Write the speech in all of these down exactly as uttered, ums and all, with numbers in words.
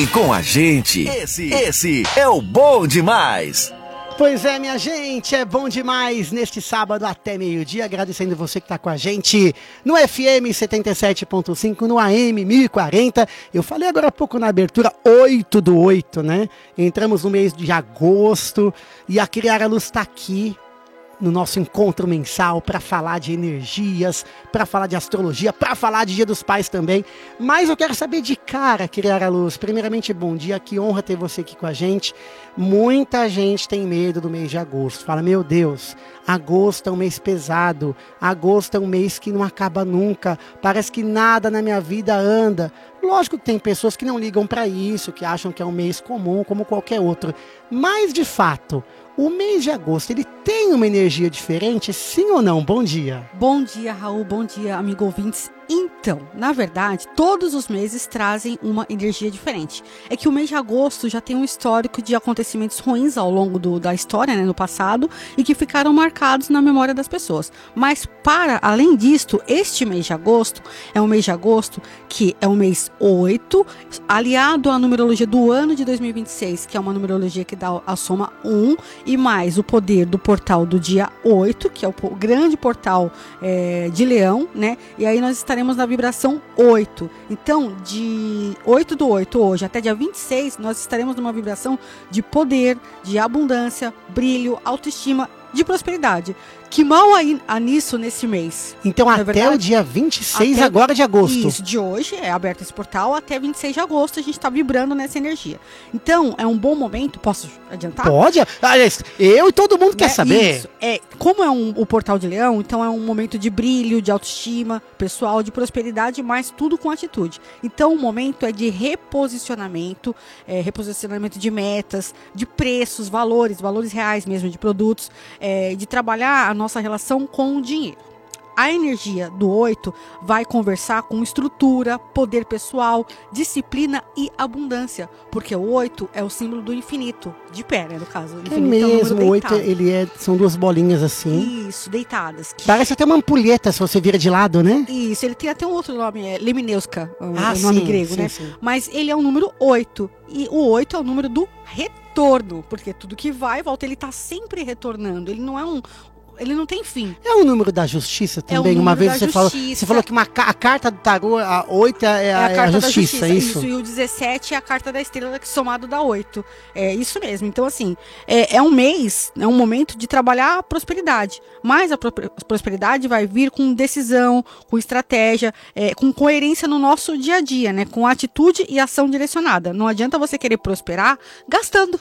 Vem com a gente. Esse, esse é o Bom Demais. Pois é, minha gente, é bom demais neste sábado até meio-dia, agradecendo você que está com a gente no F M setenta e sete ponto cinco, no A M mil e quarenta. Eu falei agora há pouco na abertura, oito do oito, né? Entramos no mês de agosto e a Criar a Luz está aqui no nosso encontro mensal para falar de energias, para falar de astrologia, para falar de Dia dos Pais também. Mas eu quero saber de cara, Criar a Luz. Primeiramente, bom dia, que honra ter você aqui com a gente. Muita gente tem medo do mês de agosto. Fala, meu Deus, agosto é um mês pesado, agosto é um mês que não acaba nunca, parece que nada na minha vida anda. Lógico que tem pessoas que não ligam para isso, que acham que é um mês comum, como qualquer outro. Mas, de fato, o mês de agosto, ele tem uma energia diferente, sim ou não? Bom dia. Bom dia, Raul. Bom dia, amigo ouvintes. Então, na verdade, todos os meses trazem uma energia diferente. É que o mês de agosto já tem um histórico de acontecimentos ruins ao longo do, da história, né, no passado, e que ficaram marcados na memória das pessoas. Mas, para além disto, este mês de agosto é um mês de agosto que é o mês oito, aliado à numerologia do ano de dois mil e vinte e seis, que é uma numerologia que dá a soma um, e mais o poder do portal do dia oito, que é o grande portal é, de Leão, né? E aí nós estaremos na vibração oito. Então, de oito do oito hoje até dia vinte e seis, nós estaremos numa vibração de poder, de abundância, brilho, autoestima, de prosperidade. Que mal aí há nisso nesse mês. Então, até verdade? O dia vinte e seis até, agora de agosto. Isso, de hoje é aberto esse portal, até vinte e seis de agosto a gente está vibrando nessa energia. Então, é um bom momento, posso adiantar? Pode, eu e todo mundo né? quer saber. Isso, é, como é um, o portal de Leão, então é um momento de brilho, de autoestima pessoal, de prosperidade, mas tudo com atitude. Então, o momento é de reposicionamento, é, reposicionamento de metas, de preços, valores, valores reais mesmo de produtos, é, de trabalhar a nossa relação com o dinheiro. A energia do oito vai conversar com estrutura, poder pessoal, disciplina e abundância, porque o oito é o símbolo do infinito, de pé, né, no caso. O é mesmo, o oito ele é, são duas bolinhas assim. Isso, deitadas. Que... Parece até uma ampulheta se você vira de lado, né? Isso, ele tem até um outro nome, é Lemineuska, o, ah, o nome sim, grego, sim, né? Sim. Mas ele é o número oito, e o oito é o número do retorno, porque tudo que vai e volta, ele tá sempre retornando, ele não é um... Ele não tem fim. É o número da justiça também. É uma vez você justiça. falou, você falou que uma, a carta do tarô, a oito é, é, a, é a justiça, justiça, é isso? Isso, e o dezessete é a carta da estrela que somado dá oito. É isso mesmo. Então, assim, é, é um mês, é um momento de trabalhar a prosperidade. Mas a pro, prosperidade vai vir com decisão, com estratégia, é, com coerência no nosso dia a dia, né? Com atitude e ação direcionada. Não adianta você querer prosperar gastando.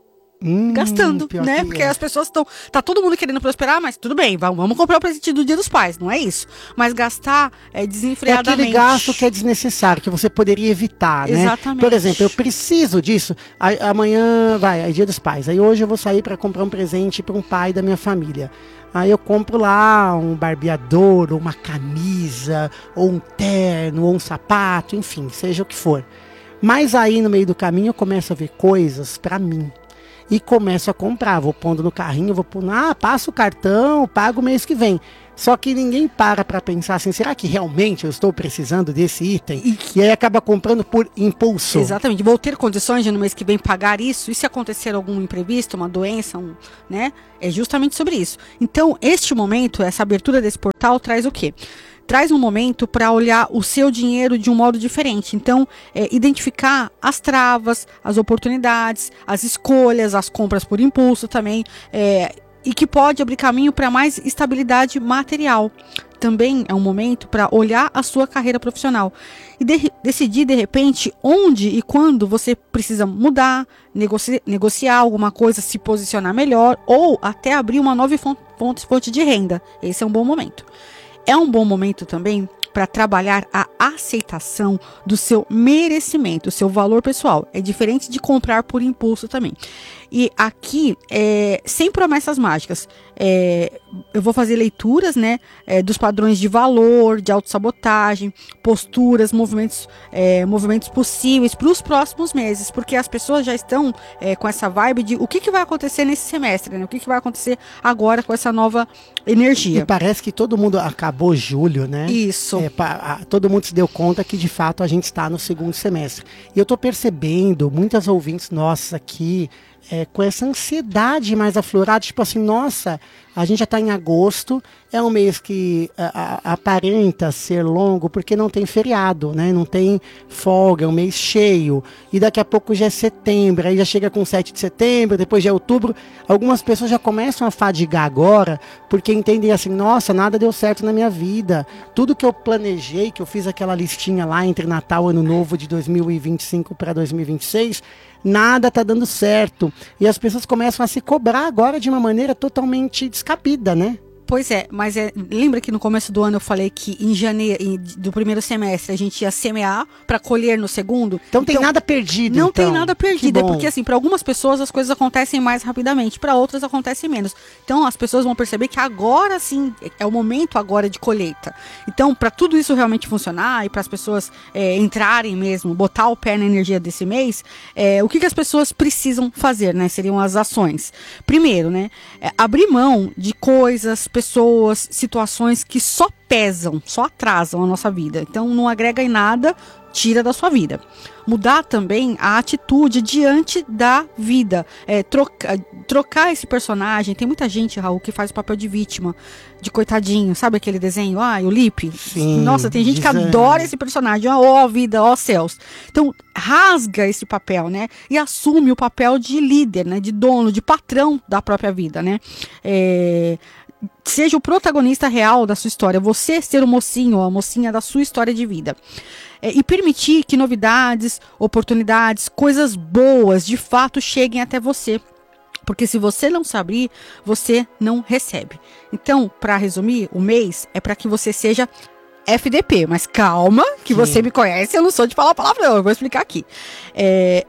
Hum, gastando, né? Porque é. as pessoas estão... Tá todo mundo querendo prosperar, mas tudo bem, vamos, vamos comprar o presente do Dia dos Pais, não é isso. Mas gastar é desenfreadamente. É aquele gasto que é desnecessário, que você poderia evitar, né? Exatamente. Por exemplo, eu preciso disso. Aí, amanhã, vai, é Dia dos Pais. Aí hoje eu vou sair para comprar um presente para um pai da minha família. Aí eu compro lá um barbeador, ou uma camisa, ou um terno, ou um sapato, enfim, seja o que for. Mas aí no meio do caminho eu começo a ver coisas para mim. E começo a comprar, vou pondo no carrinho, vou pondo, ah, passo o cartão, pago o mês que vem. Só que ninguém para para pensar assim, será que realmente eu estou precisando desse item? E, e aí acaba comprando por impulso. Exatamente, vou ter condições de no mês que vem pagar isso, e se acontecer algum imprevisto, uma doença, um, né? É justamente sobre isso. Então, este momento, essa abertura desse portal traz o quê? Traz um momento para olhar o seu dinheiro de um modo diferente. Então, é, identificar as travas, as oportunidades, as escolhas, as compras por impulso também, é, e que pode abrir caminho para mais estabilidade material. Também é um momento para olhar a sua carreira profissional e de, decidir, de repente, onde e quando você precisa mudar, negoci, negociar alguma coisa, se posicionar melhor ou até abrir uma nova fonte, fonte de renda. Esse é um bom momento. É um bom momento também para trabalhar a aceitação do seu merecimento, do seu valor pessoal. É diferente de comprar por impulso também. E aqui, é, sem promessas mágicas, é, eu vou fazer leituras, né, é, dos padrões de valor, de autossabotagem, posturas, movimentos, é, movimentos possíveis para os próximos meses, porque as pessoas já estão é, com essa vibe de o que, que vai acontecer nesse semestre, né, o que, que vai acontecer agora com essa nova energia. E parece que todo mundo acabou julho, né? Isso. É, pa, a, todo mundo se deu conta que de fato a gente está no segundo semestre. E eu tô percebendo muitas ouvintes nossas aqui é, com essa ansiedade mais aflorada, tipo assim, nossa, a gente já está em agosto, é um mês que a, a, aparenta ser longo porque não tem feriado, né? Não tem folga, é um mês cheio, e daqui a pouco já é setembro, aí já chega com sete de setembro, depois já é outubro. Algumas pessoas já começam a fadigar agora, porque entendem assim, nossa, nada deu certo na minha vida, tudo que eu planejei, que eu fiz aquela listinha lá entre Natal e Ano Novo de dois mil e vinte e cinco para dois mil e vinte e seis, nada tá dando certo. E as pessoas começam a se cobrar agora de uma maneira totalmente descabida, né? Pois é, mas é, lembra que no começo do ano eu falei que em janeiro em, do primeiro semestre a gente ia semear para colher no segundo? Então, então tem nada perdido. Não então. tem nada perdido, é porque assim, para algumas pessoas as coisas acontecem mais rapidamente, para outras acontecem menos. Então as pessoas vão perceber que agora sim é o momento agora de colheita. Então, para tudo isso realmente funcionar e para as pessoas é, entrarem mesmo, botar o pé na energia desse mês, é, o que, que as pessoas precisam fazer, né? Seriam as ações. Primeiro, né? É, abrir mão de coisas, pessoas, situações que só pesam, só atrasam a nossa vida. Então não agrega em nada, tira da sua vida. Mudar também a atitude diante da vida. É, troca, trocar esse personagem. Tem muita gente, Raul, que faz o papel de vítima, de coitadinho. Sabe aquele desenho? Ah, o Lipe? Sim, nossa, tem gente desânimo. Que adora esse personagem. Ó, oh, vida, ó, oh, céus. Então, rasga esse papel, né? E assume o papel de líder, né? De dono, de patrão da própria vida, né? É... Seja o protagonista real da sua história, você ser o mocinho ou a mocinha da sua história de vida. É, e permitir que novidades, oportunidades, coisas boas de fato cheguem até você. Porque se você não se abrir, você não recebe. Então, para resumir, o mês é para que você seja F D P, mas calma, que Sim. você me conhece, eu não sou de falar palavrão, eu vou explicar aqui. É,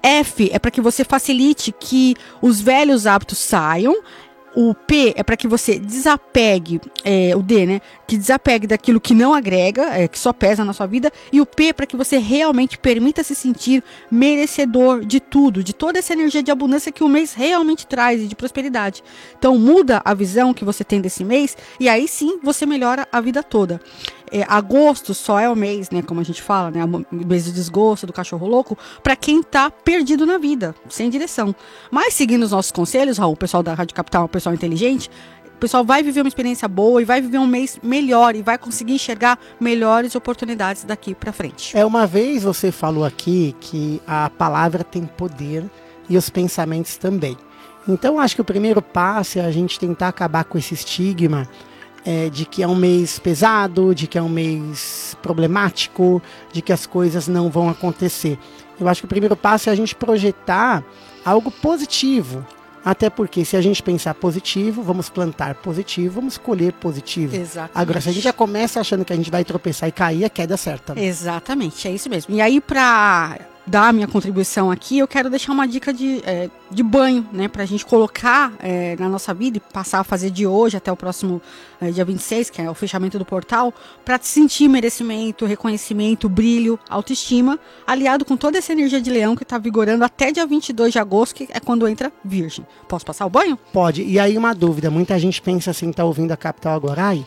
F é para que você facilite que os velhos hábitos saiam. O P é para que você desapegue, é, o D, né? Que desapegue daquilo que não agrega, é, que só pesa na sua vida. E o P é para que você realmente permita se sentir merecedor de tudo, de toda essa energia de abundância que o mês realmente traz e de prosperidade. Então muda a visão que você tem desse mês e aí sim você melhora a vida toda. É, agosto só é o mês, né, como a gente fala, né, o mês do desgosto, do cachorro louco, para quem tá perdido na vida, sem direção. Mas seguindo os nossos conselhos, Raul, o pessoal da Rádio Capital, o pessoal inteligente, o pessoal vai viver uma experiência boa e vai viver um mês melhor e vai conseguir enxergar melhores oportunidades daqui para frente. É, uma vez você falou aqui que a palavra tem poder e os pensamentos também. Então acho que o primeiro passo é a gente tentar acabar com esse estigma É, de que é um mês pesado, de que é um mês problemático, de que as coisas não vão acontecer. Eu acho que o primeiro passo é a gente projetar algo positivo. Até porque se a gente pensar positivo, vamos plantar positivo, vamos colher positivo. Exatamente. Agora, se a gente já começa achando que a gente vai tropeçar e cair, a queda é certa. Exatamente, é isso mesmo. E aí, para dar a minha contribuição aqui, eu quero deixar uma dica de, é, de banho, né, pra gente colocar é, na nossa vida e passar a fazer de hoje até o próximo é, dia vinte e seis, que é o fechamento do portal, pra sentir merecimento, reconhecimento, brilho, autoestima, aliado com toda essa energia de leão que tá vigorando até dia vinte e dois de agosto, que é quando entra Virgem. Posso passar o banho? Pode. E aí uma dúvida, muita gente pensa assim, tá ouvindo a Capital agora, ai,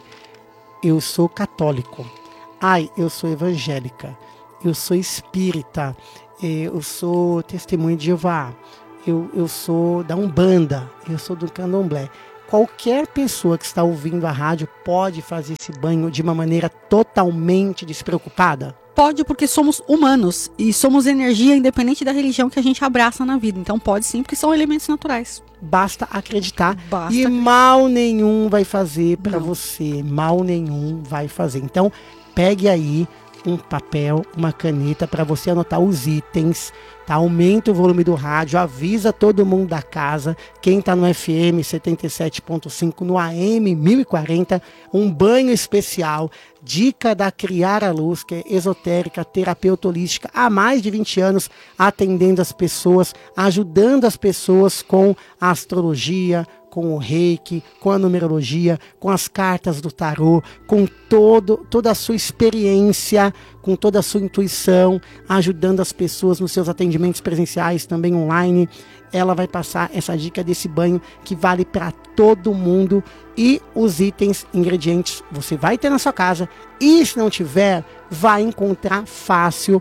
eu sou católico, ai, eu sou evangélica, eu sou espírita, eu sou testemunho de Jeová, eu, eu sou da Umbanda, eu sou do Candomblé. Qualquer pessoa que está ouvindo a rádio pode fazer esse banho de uma maneira totalmente despreocupada? Pode, porque somos humanos e somos energia independente da religião que a gente abraça na vida. Então pode sim, porque são elementos naturais. Basta acreditar. Basta e acreditar. Mal nenhum vai fazer para você. Mal nenhum vai fazer. Então pegue aí um papel, uma caneta para você anotar os itens, tá? Aumenta o volume do rádio, avisa todo mundo da casa, quem tá no F M setenta e sete ponto cinco, no A M mil e quarenta, um banho especial, dica da Criar a Luz, que é esotérica, terapeuta holística, há mais de vinte anos atendendo as pessoas, ajudando as pessoas com a astrologia, com o reiki, com a numerologia, com as cartas do tarô, com todo, toda a sua experiência, com toda a sua intuição, ajudando as pessoas nos seus atendimentos presenciais, também online. Ela vai passar essa dica desse banho que vale para todo mundo, e os itens, ingredientes, você vai ter na sua casa, e se não tiver, vai encontrar fácil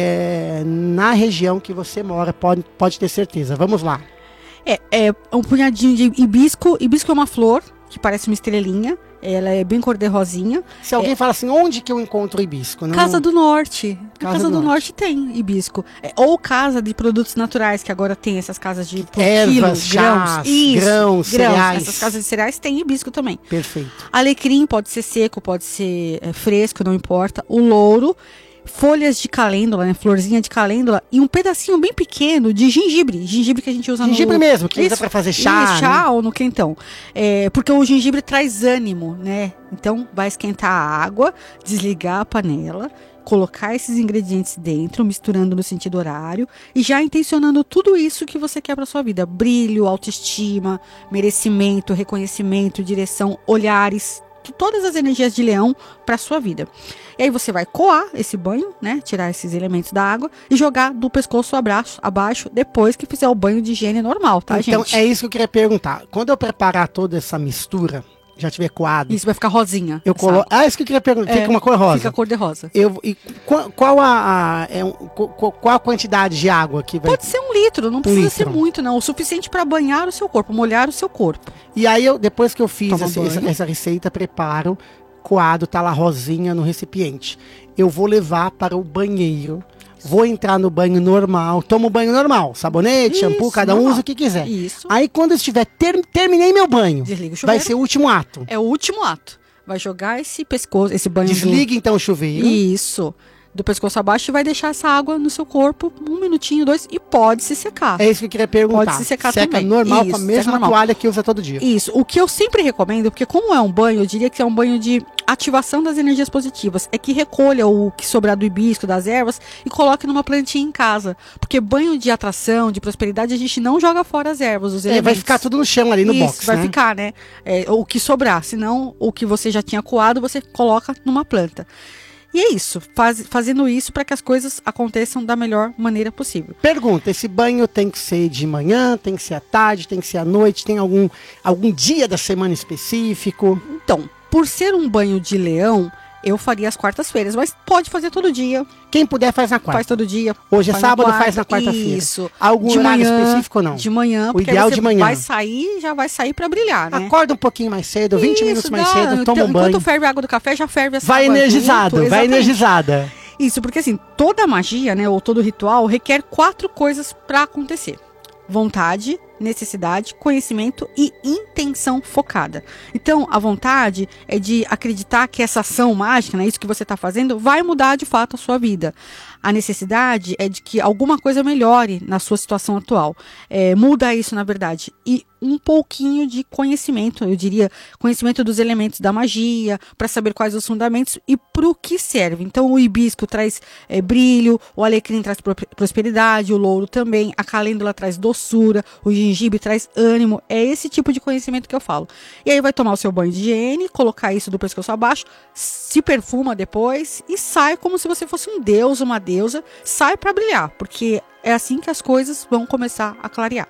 é, na região que você mora, pode, pode ter certeza. Vamos lá. É, é um punhadinho de hibisco. Hibisco é uma flor que parece uma estrelinha. Ela é bem cor de rosinha. Se alguém é, fala assim, onde que eu encontro hibisco? Não... Casa do Norte. Casa, Casa do, do Norte. Norte tem hibisco. É, ou casa de produtos naturais, que agora tem essas casas de por ervas, quilo, chás, grãos, isso, grãos, cereais. Essas casas de cereais tem hibisco também. Perfeito. Alecrim pode ser seco, pode ser é, fresco, não importa. O louro, folhas de calêndula, né, florzinha de calêndula, e um pedacinho bem pequeno de gengibre, gengibre que a gente usa gengibre no... mesmo, que isso, usa pra fazer chá, isso, chá né? ou no quentão, é, porque o gengibre traz ânimo, né, então vai esquentar a água, desligar a panela, colocar esses ingredientes dentro, misturando no sentido horário e já intencionando tudo isso que você quer para sua vida: brilho, autoestima, merecimento, reconhecimento, direção, olhares, todas as energias de leão para sua vida. E aí você vai coar esse banho, né, tirar esses elementos da água e jogar do pescoço abaixo, abaixo depois que fizer o banho de higiene normal, tá, então, gente? Então é isso que eu queria perguntar. Quando eu preparar toda essa mistura, já tiver coado, isso vai ficar rosinha. Eu coloco. Ah, isso que eu queria perguntar. É, fica uma cor rosa. Fica cor de rosa. Eu, e qual, qual a, a é um, qual, qual a quantidade de água que vai? Pode ser um litro, não um precisa litro. ser muito, não. O suficiente para banhar o seu corpo, molhar o seu corpo. E aí eu, depois que eu fiz Toma essa, banho. essa, essa receita, preparo, coado, tá lá rosinha no recipiente. Eu vou levar para o banheiro. Vou entrar no banho normal, tomo banho normal, sabonete, Isso, shampoo, cada um normal. usa o que quiser. Isso. Aí quando eu estiver, ter, terminei meu banho, Desliga o vai chuveiro. ser o último ato. É o último ato. Vai jogar esse pescoço, esse banho. Desliga então o chuveiro. Isso. Do pescoço abaixo e vai deixar essa água no seu corpo um minutinho, dois, e pode se secar. É isso que eu queria perguntar. Pode se secar Seca também. normal, Isso, com a seca mesma normal. toalha que usa todo dia. Isso. O que eu sempre recomendo, porque como é um banho, eu diria que é um banho de ativação das energias positivas, é que recolha o que sobrar do hibisco, das ervas, e coloque numa plantinha em casa. Porque banho de atração, de prosperidade, a gente não joga fora as ervas, os É, elementos. vai ficar tudo no chão ali no Isso, box, vai né? ficar, né? É, o que sobrar. Senão, o que você já tinha coado, você coloca numa planta. E é isso, faz, fazendo isso para que as coisas aconteçam da melhor maneira possível. Pergunta, esse banho tem que ser de manhã, tem que ser à tarde, tem que ser à noite, tem algum, algum dia da semana específico? Então, por ser um banho de leão, eu faria às quartas-feiras, mas pode fazer todo dia. Quem puder faz na quarta. Faz todo dia. Hoje é faz na sábado, quarta. faz na quarta-feira. Isso. Algum de horário manhã, específico ou não? De manhã, O porque ideal aí você de manhã. vai sair, já vai sair para brilhar, né? Acorda um pouquinho mais cedo, vinte Isso, minutos mais dá. cedo, toma Então, um banho. Enquanto ferve a água do café, já ferve essa Vai água energizado, junto, vai exatamente. energizada. Isso, porque assim, toda magia, né, ou todo ritual requer quatro coisas para acontecer: vontade, necessidade, conhecimento e intenção focada. Então, a vontade é de acreditar que essa ação mágica, né, isso que você está fazendo, vai mudar de fato a sua vida. A necessidade é de que alguma coisa melhore na sua situação atual. É, muda isso, na verdade. E um pouquinho de conhecimento, eu diria, conhecimento dos elementos da magia, para saber quais os fundamentos e para o que serve. Então, o hibisco traz é, brilho, o alecrim traz pro- prosperidade, o louro também, a calêndula traz doçura, o gengibre traz ânimo. É esse tipo de conhecimento que eu falo. E aí vai tomar o seu banho de higiene, colocar isso do pescoço abaixo, se perfuma depois e sai como se você fosse um deus, uma deusa, sai para brilhar, porque é assim que as coisas vão começar a clarear.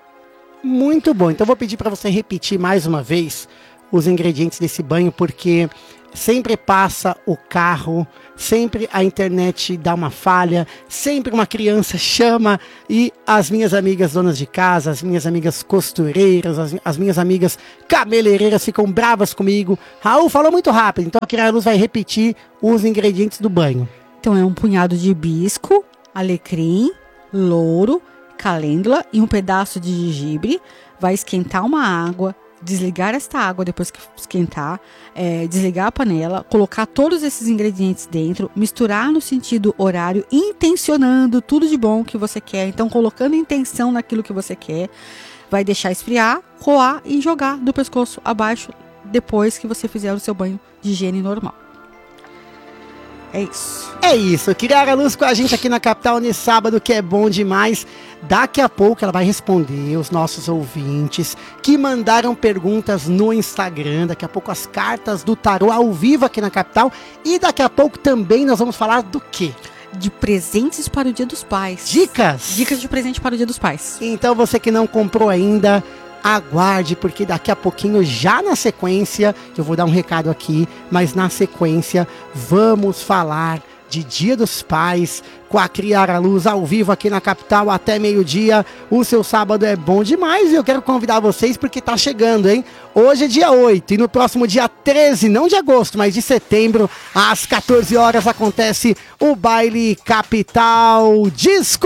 Muito bom. Então eu vou pedir para você repetir mais uma vez os ingredientes desse banho, porque sempre passa o carro, sempre a internet dá uma falha, sempre uma criança chama e as minhas amigas donas de casa, as minhas amigas costureiras, as, as minhas amigas cabeleireiras ficam bravas comigo. Raul falou muito rápido, então a Criar Luz vai repetir os ingredientes do banho. Então é um punhado de hibisco, alecrim, louro, calêndula e um pedaço de gengibre. Vai esquentar uma água, desligar esta água depois que esquentar, é, desligar a panela, colocar todos esses ingredientes dentro, misturar no sentido horário, intencionando tudo de bom que você quer. Então colocando intenção naquilo que você quer, vai deixar esfriar, coar e jogar do pescoço abaixo depois que você fizer o seu banho de higiene normal. É isso. É isso, criar a luz com a gente aqui na capital nesse sábado, que é bom demais. Daqui a pouco ela vai responder os nossos ouvintes que mandaram perguntas no Instagram. Daqui a pouco as cartas do tarô ao vivo aqui na capital. E daqui a pouco também nós vamos falar do quê? De presentes para o Dia dos Pais. Dicas? Dicas de presente para o Dia dos Pais. Então você que não comprou ainda, aguarde, porque daqui a pouquinho, já na sequência, eu vou dar um recado aqui, mas na sequência vamos falar de Dia dos Pais, com a Criar a Luz ao vivo aqui na capital até meio-dia. O seu sábado é bom demais e eu quero convidar vocês porque tá chegando, hein? Hoje é dia oito e no próximo dia treze, não de agosto, mas de setembro, às quatorze horas, acontece o Baile Capital Disco.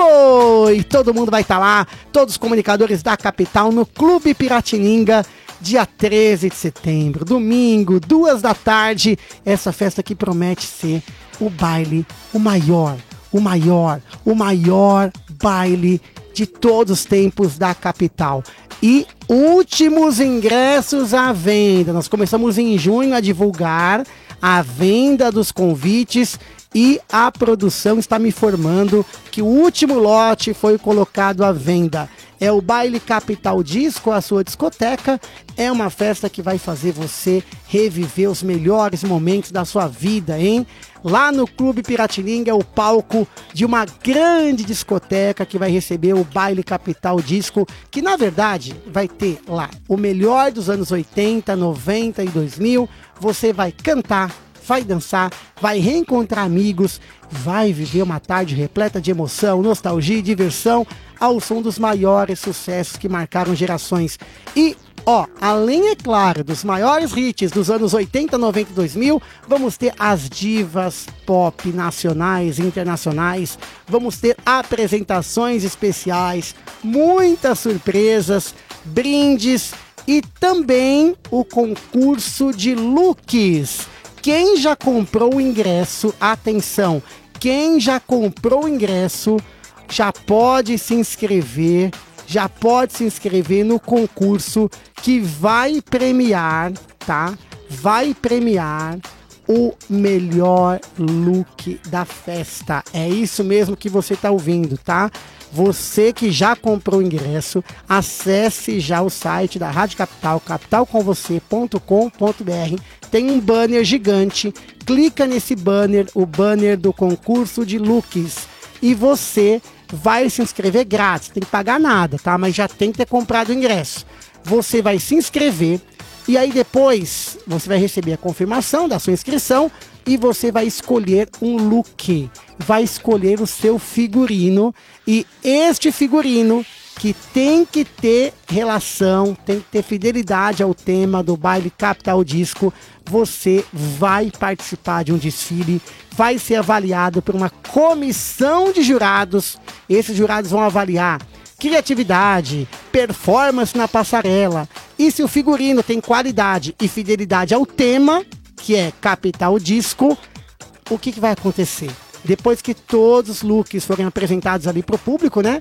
E todo mundo vai estar lá, todos os comunicadores da capital, no Clube Piratininga, dia treze de setembro, domingo, duas da tarde. Essa festa que promete ser o baile, o maior, o maior, o maior baile de todos os tempos da capital. E últimos ingressos à venda. Nós começamos em junho a divulgar a venda dos convites e a produção está me informando que o último lote foi colocado à venda. É o Baile Capital Disco, a sua discoteca. É uma festa que vai fazer você reviver os melhores momentos da sua vida, hein? Lá no Clube Piratininga é o palco de uma grande discoteca que vai receber o Baile Capital Disco, que na verdade vai ter lá o melhor dos anos oitenta, noventa e dois mil. Você vai cantar, vai dançar, vai reencontrar amigos, vai viver uma tarde repleta de emoção, nostalgia e diversão ao som dos maiores sucessos que marcaram gerações. E, ó, além, é claro, dos maiores hits dos anos oitenta, noventa e dois mil, vamos ter as divas pop nacionais e internacionais, vamos ter apresentações especiais, muitas surpresas, brindes e também o concurso de looks. Quem já comprou o ingresso, atenção, quem já comprou o ingresso já pode se inscrever, já pode se inscrever no concurso que vai premiar, tá? Vai premiar o melhor look da festa. É isso mesmo que você tá ouvindo, tá? Você que já comprou o ingresso, acesse já o site da Rádio Capital, capital com você ponto com ponto b r. Tem um banner gigante, clica nesse banner, o banner do concurso de looks, e você vai se inscrever grátis, tem que pagar nada, tá? Mas já tem que ter comprado o ingresso. Você vai se inscrever e aí depois você vai receber a confirmação da sua inscrição e você vai escolher um look, vai escolher o seu figurino, e este figurino que tem que ter relação, tem que ter fidelidade ao tema do Baile Capital Disco, você vai participar de um desfile, vai ser avaliado por uma comissão de jurados. Esses jurados vão avaliar criatividade, performance na passarela, e se o figurino tem qualidade e fidelidade ao tema, que é Capital Disco, o que, que vai acontecer? Depois que todos os looks forem apresentados ali para o público, né?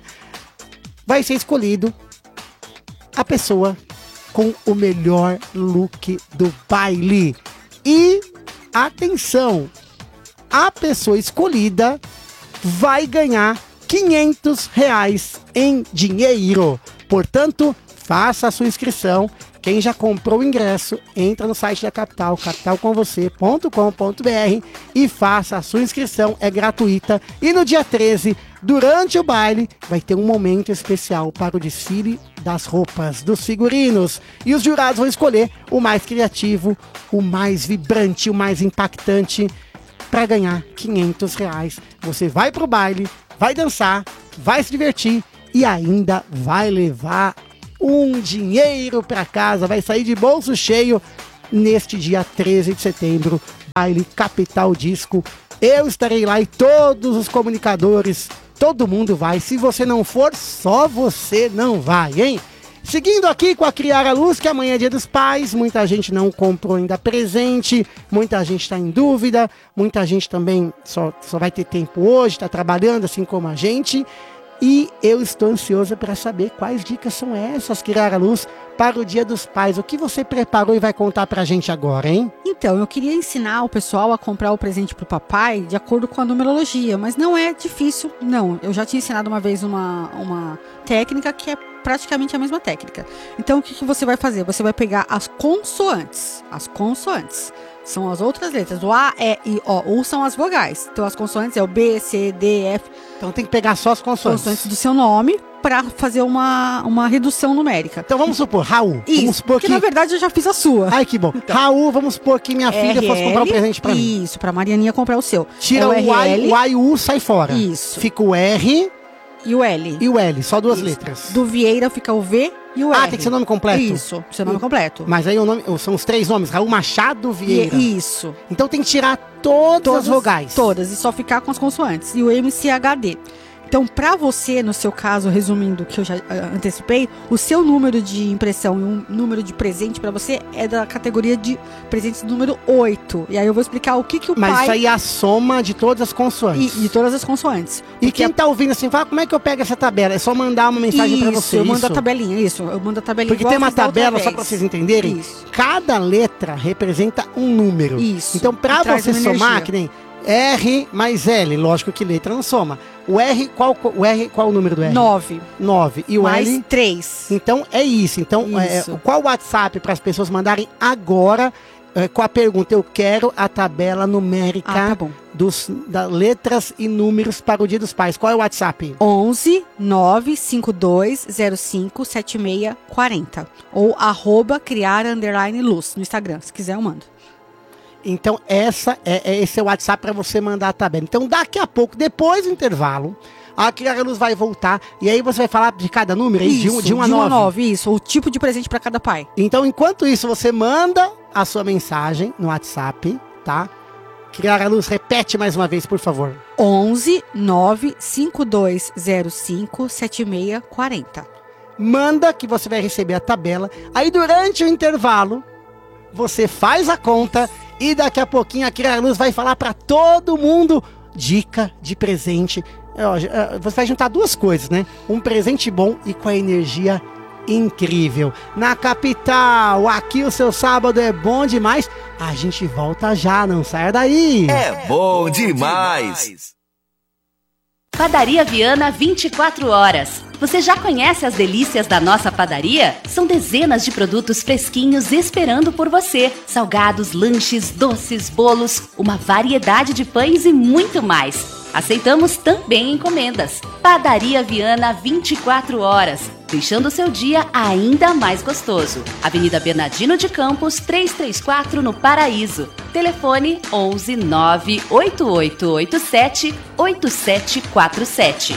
Vai ser escolhido a pessoa com o melhor look do baile. E, atenção, a pessoa escolhida vai ganhar quinhentos reais em dinheiro. Portanto, faça a sua inscrição. Quem já comprou o ingresso, entra no site da Capital, capital com você ponto com ponto b r, e faça a sua inscrição, é gratuita. E no dia treze, durante o baile, vai ter um momento especial para o desfile das roupas, dos figurinos. E os jurados vão escolher o mais criativo, o mais vibrante, o mais impactante, para ganhar quinhentos reais. Você vai pro baile, vai dançar, vai se divertir e ainda vai levar um dinheiro para casa, vai sair de bolso cheio neste dia treze de setembro, Baile Capital Disco. Eu estarei lá e todos os comunicadores, todo mundo vai. Se você não for, só você não vai, hein? Seguindo aqui com a Criar a Luz, que amanhã é Dia dos Pais, muita gente não comprou ainda presente, muita gente está em dúvida, muita gente também só, só vai ter tempo hoje, está trabalhando assim como a gente. E eu estou ansiosa para saber quais dicas são essas, Criar a Luz, para o Dia dos Pais. O que você preparou e vai contar pra gente agora, hein? Então, eu queria ensinar o pessoal a comprar o presente pro papai de acordo com a numerologia, mas não é difícil, não. Eu já tinha ensinado uma vez uma, uma técnica que é praticamente a mesma técnica. Então, o que, que você vai fazer? Você vai pegar as consoantes. As consoantes são as outras letras. O A, E, I, O. U são as vogais. Então, as consoantes é o B, C, D, F. Então, tem que pegar só as consoantes. Consoantes do seu nome para fazer uma, uma redução numérica. Então, vamos supor, Raul. Isso, vamos supor que, que... na verdade, eu já fiz a sua. Ai, que bom. Então, Raul, vamos supor que minha filha R L, fosse comprar um presente pra mim. Isso, pra Marianinha comprar o seu. Tira é o, o o, I, R L, o I e o U, sai fora. Isso. Fica o R... E o L. E o L, só duas Isso. letras. Do Vieira fica o V e o ah, R. tem que ser nome completo? Isso, seu nome completo. Mas aí o nome, são os três nomes, Raul Machado Vieira. E, isso. Então tem que tirar todas, Todas as vogais. Todas, e só ficar com as consoantes. E o M C H D. Então, para você, no seu caso, resumindo o que eu já uh, antecipei, o seu número de impressão e um número de presente para você é da categoria de presentes número oito. E aí eu vou explicar o que, que o Mas pai... Mas isso aí é a soma de todas as consoantes. E, de todas as consoantes. E quem a... tá ouvindo assim, fala, como é que eu pego essa tabela? É só mandar uma mensagem para você. Eu mando isso. a tabelinha, isso. Eu mando a tabelinha. Porque tem uma tabela, só para vocês entenderem, isso. Cada letra representa um número. Isso. Então, para você somar, que nem R mais L, lógico que letra não soma. O R, qual o R, qual o número do R? nove. nove. E o mais L? três. Então é isso. Então, isso. É, qual o WhatsApp para as pessoas mandarem agora é, com a pergunta? Eu quero a tabela numérica ah, tá dos da letras e números para o Dia dos Pais. Qual é o WhatsApp? onze nove cinco dois zero cinco sete seis quatro zero. Ou arroba criar underline luz no Instagram. Se quiser, eu mando. Então, essa é, é, esse é o WhatsApp para você mandar a tabela. Então, daqui a pouco, depois do intervalo, a Criar a Luz vai voltar. E aí você vai falar de cada número, isso, de um, de um a de um nove. a nove, isso. O tipo de presente para cada pai. Então, enquanto isso, você manda a sua mensagem no WhatsApp, tá? Criar a Luz, repete mais uma vez, por favor. onze nove cinco dois zero cinco sete seis quatro zero. Manda que você vai receber a tabela. Aí, durante o intervalo, você faz a conta. E daqui a pouquinho a Criar a Luz vai falar para todo mundo dica de presente. Você vai juntar duas coisas, né? Um presente bom e com a energia incrível. Na capital, aqui o seu sábado é bom demais. A gente volta já, não saia daí. É bom demais. Padaria Viana vinte e quatro horas. Você já conhece as delícias da nossa padaria? São dezenas de produtos fresquinhos esperando por você. Salgados, lanches, doces, bolos, uma variedade de pães e muito mais. Aceitamos também encomendas. Padaria Viana vinte e quatro horas, deixando o seu dia ainda mais gostoso. Avenida Bernardino de Campos, trezentos e trinta e quatro, no Paraíso. Telefone onze nove oito oito oito sete oito sete quatro sete.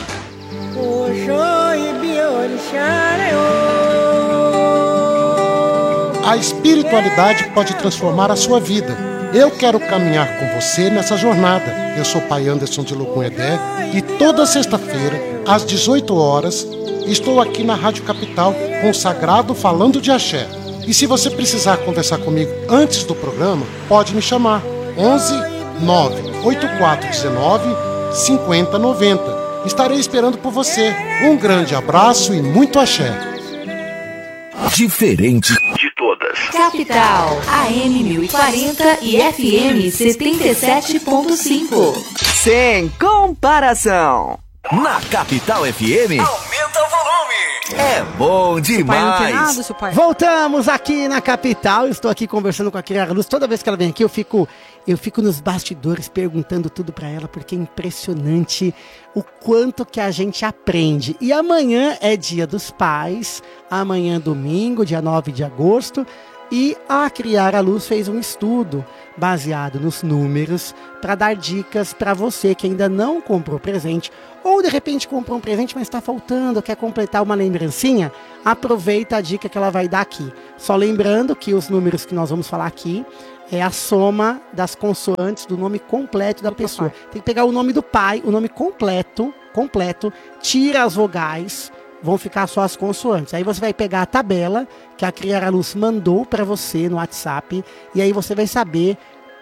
A espiritualidade pode transformar a sua vida. Eu quero caminhar com você nessa jornada. Eu sou Pai Anderson de Locum-Edé e toda sexta-feira, às dezoito horas, estou aqui na Rádio Capital com o Sagrado falando de axé. E se você precisar conversar comigo antes do programa, pode me chamar. onze nove oito quatro um nove cinco zero nove zero. Estarei esperando por você. Um grande abraço e muito axé. Diferente de todas. Capital, A M mil e quarenta e F M setenta e sete ponto cinco. Sem comparação. Na Capital F M. Aumenta o volume. É bom demais. Seu pai. Voltamos aqui na Capital. Estou aqui conversando com a Criar a Luz. Toda vez que ela vem aqui, eu fico, eu fico nos bastidores perguntando tudo para ela, porque é impressionante o quanto que a gente aprende. E amanhã é Dia dos Pais. Amanhã, domingo, dia nove de agosto. E a Criar a Luz fez um estudo baseado nos números para dar dicas para você que ainda não comprou presente ou de repente comprou um presente, mas está faltando, quer completar uma lembrancinha. Aproveita a dica que ela vai dar aqui. Só lembrando que os números que nós vamos falar aqui é a soma das consoantes do nome completo da pessoa. Tem que pegar o nome do pai, o nome completo, completo, tira as vogais, vão ficar só as consoantes. Aí você vai pegar a tabela que a Criar a Luz mandou para você no WhatsApp e aí você vai saber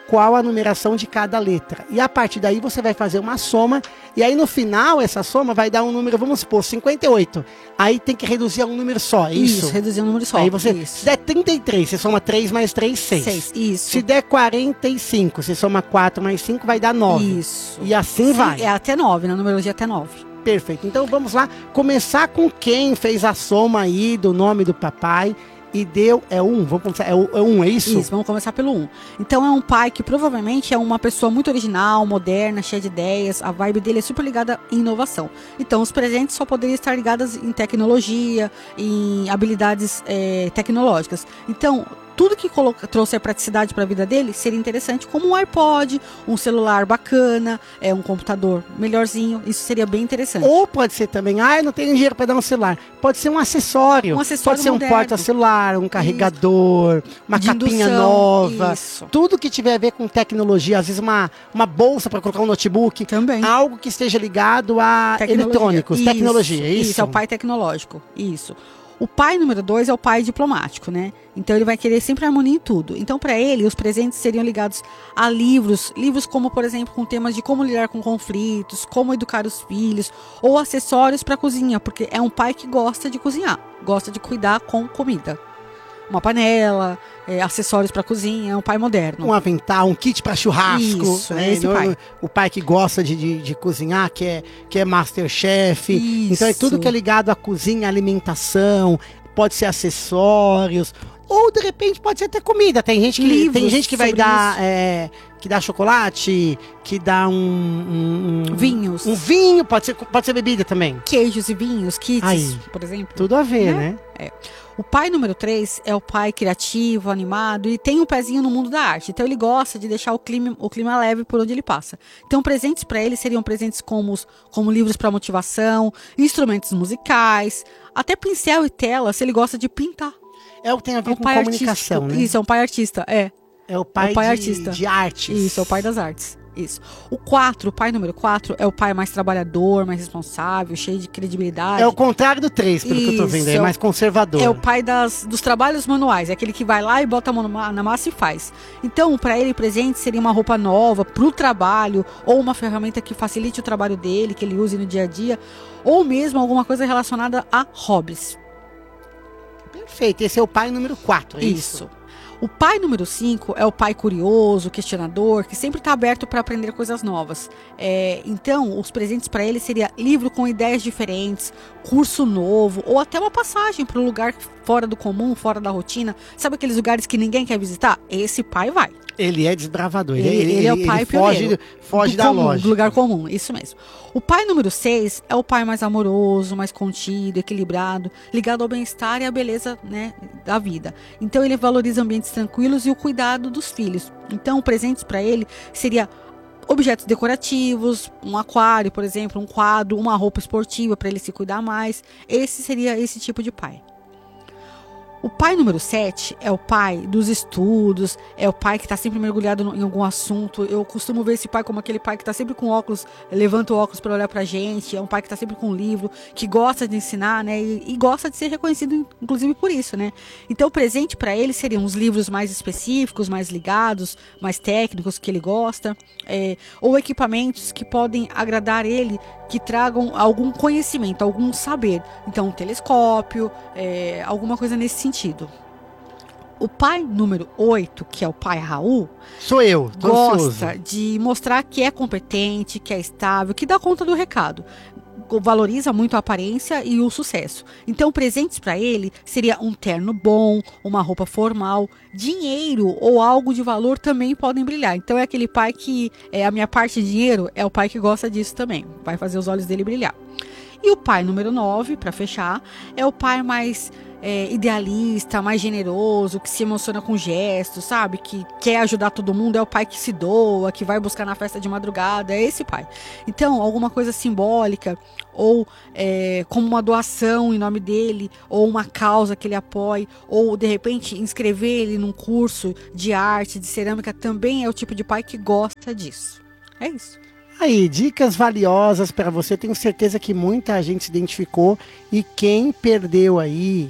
qual a numeração de cada letra. E a partir daí você vai fazer uma soma, e aí no final essa soma vai dar um número, vamos supor, cinquenta e oito. Aí tem que reduzir a um número só, é isso? Isso, reduzir a um número só. Aí você, isso. se der trinta e três, você soma três mais três, seis. seis, isso. Se der quarenta e cinco, você soma quatro mais cinco, vai dar nove. Isso. E assim Sim, vai. É até nove, na numerologia até nove. Perfeito. Então vamos lá, começar com quem fez a soma aí do nome do papai. E deu, é um, vamos começar, é, o, é um, é isso? Isso, vamos começar pelo um. Então é um pai que provavelmente é uma pessoa muito original, moderna, cheia de ideias, a vibe dele é super ligada em inovação. Então os presentes só poderiam estar ligados em tecnologia, em habilidades é, tecnológicas. Então tudo que coloca, trouxe a praticidade para a vida dele seria interessante, como um iPod, um celular bacana, é, um computador melhorzinho, isso seria bem interessante. Ou pode ser também, ah, eu não tenho dinheiro para dar um celular. Pode ser um acessório. Um acessório pode ser moderno. um porta-celular, um carregador, isso. uma De capinha indução, nova. isso. Tudo que tiver a ver com tecnologia, às vezes uma, uma bolsa para colocar um notebook. Também. Algo que esteja ligado a Tecnologia. eletrônicos, Isso, tecnologia, é isso? Isso, é o pai tecnológico, isso. O pai número dois é o pai diplomático, né? Então ele vai querer sempre harmonia em tudo. Então para ele os presentes seriam ligados a livros, livros como por exemplo com temas de como lidar com conflitos, como educar os filhos, ou acessórios para cozinha, porque é um pai que gosta de cozinhar, gosta de cuidar com comida. Uma panela, é, acessórios para cozinha, é um pai moderno. Um avental, um kit para churrasco. Isso, né? é esse No, pai. no, o pai que gosta de, de, de cozinhar, que é, que é Masterchef. Isso. Então é tudo que é ligado à cozinha, alimentação, pode ser acessórios, ou de repente pode ser até comida. Tem gente que, Livros tem gente que vai sobre dar, é, que dá chocolate, que dá um... um, um Vinhos. Um vinho, pode ser, pode ser bebida também. Queijos e vinhos, kits, Aí. por exemplo. Tudo a ver, Né? né? É. O pai número três é o pai criativo, animado e tem um pezinho no mundo da arte. Então ele gosta de deixar o clima, o clima leve por onde ele passa. Então presentes para ele seriam presentes como, como livros para motivação, instrumentos musicais, até pincel e tela, se ele gosta de pintar. É o que tem a ver É um com pai comunicação, artístico. né? Isso, é um pai artista, é. É o pai, é o pai de, artista. de artes. Isso, é o pai das artes. Isso. O quatro, o pai número quatro, é o pai mais trabalhador, mais responsável, cheio de credibilidade. É o contrário do três, pelo que eu tô vendo, é Isso, mais conservador. É o pai das, dos trabalhos manuais, é aquele que vai lá e bota a mão na massa e faz. Então, para ele, presente seria uma roupa nova pro trabalho, ou uma ferramenta que facilite o trabalho dele, que ele use no dia a dia, ou mesmo alguma coisa relacionada a hobbies. Perfeito, esse é o pai número quatro, é isso? Isso. O pai número cinco é o pai curioso, questionador, que sempre está aberto para aprender coisas novas. É, então, os presentes para ele seria livro com ideias diferentes, curso novo, ou até uma passagem para um lugar fora do comum, fora da rotina. Sabe aqueles lugares que ninguém quer visitar? Esse pai vai. Ele é desbravador, Ele, ele, ele, ele é o pai ele foge, pioneiro. foge do da comum, loja. do lugar comum, isso mesmo. O pai número seis é o pai mais amoroso, mais contido, equilibrado, ligado ao bem-estar e à beleza, né, da vida. Então ele valoriza ambientes tranquilos e o cuidado dos filhos. Então presentes para ele seria objetos decorativos, um aquário, por exemplo, um quadro, uma roupa esportiva para ele se cuidar mais. Esse seria esse tipo de pai. O pai número sete é o pai dos estudos, é o pai que está sempre mergulhado no, em algum assunto. Eu costumo ver esse pai como aquele pai que está sempre com óculos, levanta o óculos para olhar pra gente. É um pai que está sempre com um livro, que gosta de ensinar, né? E, e gosta de ser reconhecido, inclusive, por isso, né? Então, o presente para ele seriam os livros mais específicos, mais ligados, mais técnicos, que ele gosta. É, ou equipamentos que podem agradar ele, que tragam algum conhecimento, algum saber. Então, um telescópio, é, alguma coisa nesse sentido. O pai número oito, que é o pai Raul, sou eu, tô gosta ansioso. de mostrar que é competente, que é estável, que dá conta do recado. Valoriza muito a aparência e o sucesso. Então, presentes para ele seria um terno bom, uma roupa formal, dinheiro ou algo de valor também podem brilhar. Então, é aquele pai que, é a minha parte de dinheiro, é o pai que gosta disso também. Vai fazer os olhos dele brilhar. E o pai número nove, para fechar, é o pai mais é, idealista, mais generoso, que se emociona com gestos, sabe? Que quer ajudar todo mundo, é o pai que se doa, que vai buscar na festa de madrugada, é esse pai. Então, alguma coisa simbólica, ou é, como uma doação em nome dele, ou uma causa que ele apoie, ou de repente inscrever ele num curso de arte, de cerâmica, também é o tipo de pai que gosta disso. É isso. Aí, dicas valiosas para você. Tenho certeza que muita gente se identificou. E quem perdeu aí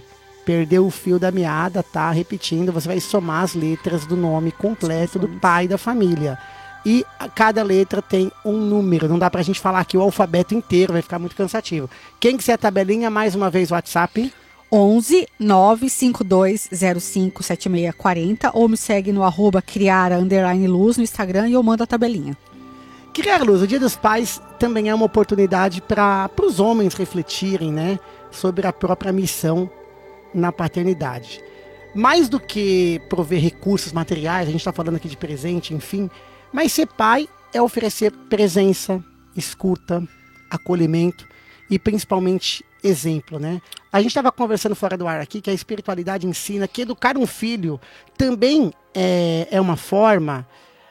perdeu o fio da meada, tá? Repetindo, você vai somar as letras do nome completo do pai da família. E cada letra tem um número. Não dá pra gente falar aqui o alfabeto inteiro, vai ficar muito cansativo. Quem quiser a tabelinha, mais uma vez o WhatsApp. onze nove cinco dois zero cinco sete seis quatro zero ou me segue no arroba criara underline luz no Instagram e eu mando a tabelinha. Criar Luz, o Dia dos Pais também é uma oportunidade para os homens refletirem, né, sobre a própria missão na paternidade. Mais do que prover recursos materiais, a gente está falando aqui de presente, enfim, mas ser pai é oferecer presença, escuta, acolhimento e principalmente exemplo, né? A gente estava conversando fora do ar aqui que a espiritualidade ensina que educar um filho também é, é uma forma